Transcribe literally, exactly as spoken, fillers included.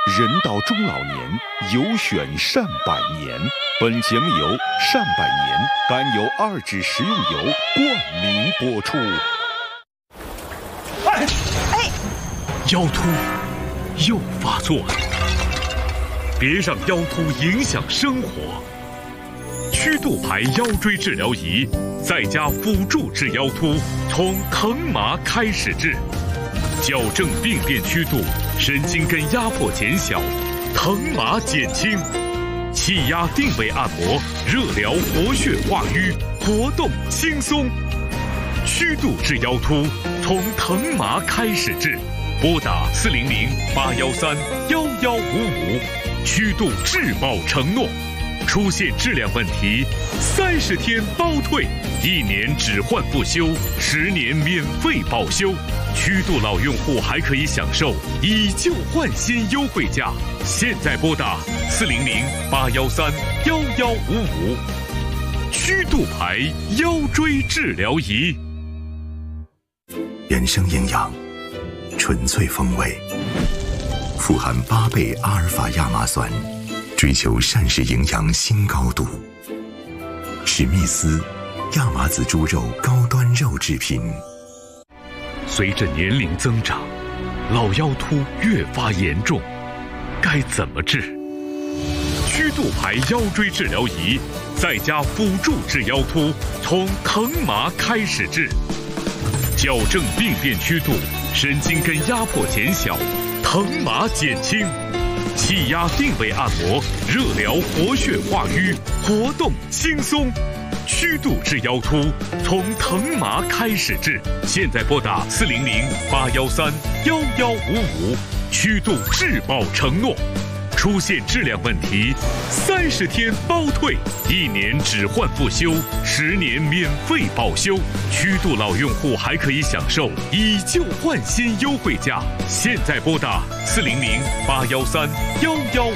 人到中老年，有选善百年。本节目由善百年甘油二酯食用油冠名播出。 哎哎， 腰突又发作了，别让腰突影响生活。曲度牌腰椎治疗仪在家辅助治腰突，从疼麻开始治，矫正病变曲度，神经根压迫减小，疼麻减轻，气压定位按摩，热疗活血化瘀，活动轻松。曲度治腰突，从疼麻开始治，拨打四零零八幺三幺幺五五，曲度质保承诺。出现质量问题，三十天包退，一年只换不修，十年免费保修。曲度老用户还可以享受以旧换新优惠价。现在拨打四零零八幺三幺幺五五，曲度牌腰椎治疗仪。 原生营养，纯粹风味，富含八倍阿尔法亚麻酸。追求膳食营养新高度，史密斯亚麻籽猪肉高端肉制品。 随着年龄增长，老腰突越发严重，该怎么治？曲度牌腰椎治疗仪在家辅助治腰突，从疼麻开始治，矫正病变曲度，神经根压迫减小，疼麻减轻。气压定位按摩，热疗活血化瘀，活动轻松。曲度治腰突，从疼麻开始治。现在拨打四零零八幺三幺幺五五，曲度质保承诺。出现质量问题，三十天包退，一年只换不修，十年免费保修。曲度老用户还可以享受以旧换新优惠价。现在拨打四零零八幺三幺幺。